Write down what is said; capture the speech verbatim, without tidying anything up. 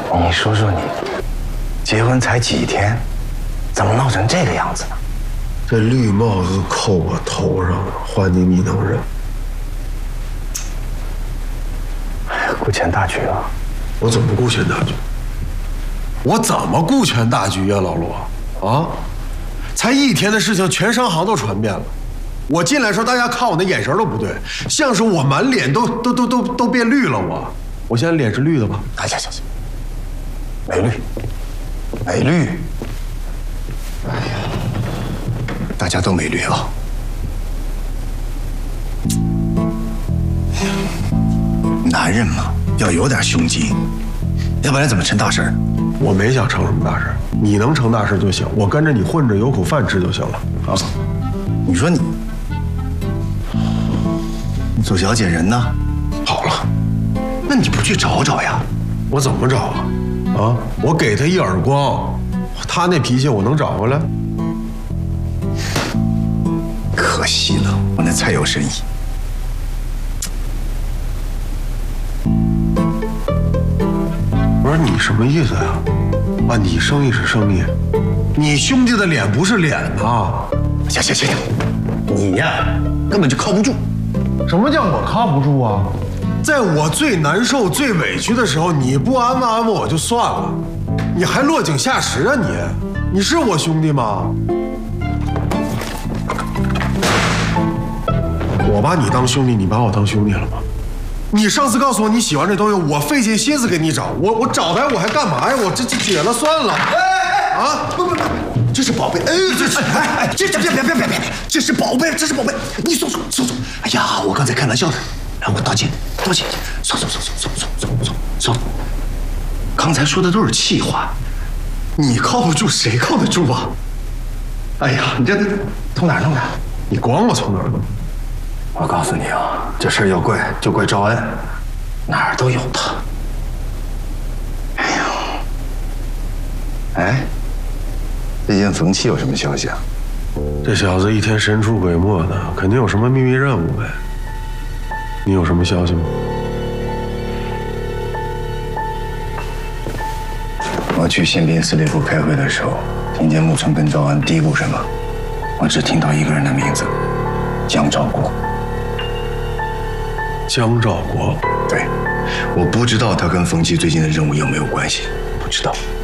你说说你，结婚才几天，怎么闹成这个样子呢？ 这绿帽子扣我头上了，换你你能忍？ 哎呀，顾全大局啊！ 我怎么顾全大局？我怎么顾全大局呀，老罗啊！才一天的事情，全商行都传遍了。我进来的时候，大家看我的眼神都不对，像是我满脸都都都都都变绿了。我，我现在脸是绿的吧？ 哎，行行行，没绿，没绿。哎呀，大家都没绿啊。男人嘛，要有点胸襟，要不然怎么成大事儿？ 我没想成什么大事，你能成大事就行，我跟着你混着有口饭吃就行了啊。 你说你，你左小姐人呢？ 好了， 那你不去找找呀？ 我怎么找啊？啊，我给他一耳光，他那脾气我能找回来？ 可惜了，我那菜有生意。 不是你什么意思呀？啊，你生意是生意，你兄弟的脸不是脸呐！ 行行行行，你呀根本就靠不住。 什么叫我靠不住啊？在我最难受、最委屈的时候，你不安慰安慰我就算了，你还落井下石啊你！你是我兄弟吗？我把你当兄弟，你把我当兄弟了吗？你上次告诉我你喜欢这东西，我费尽心思给你找，我我找来我还干嘛呀？我这这解了算了。哎哎啊！不不不， 这是宝贝，哎，这是哎哎，这这别别别别别，这是宝贝，这是宝贝，你松手松手。哎呀，我刚才开玩笑的，让我道歉道歉，松手松手松手松手松手。刚才说的都是气话，你靠不住，谁靠得住啊？哎呀，你这从哪儿弄的？ 你管我从哪儿弄？ 我告诉你啊，这事儿要怪就怪赵恩，哪儿都有他。哎呀，哎，最近冯七有什么消息啊？ 这小子一天神出鬼没的，肯定有什么秘密任务呗。你有什么消息吗？ 我去宪兵司令部开会的时候，听见木村跟赵恩嘀咕什么，我只听到一个人的名字，江兆国。 江兆国， 对，我不知道他跟冯七最近的任务有没有关系，不知道。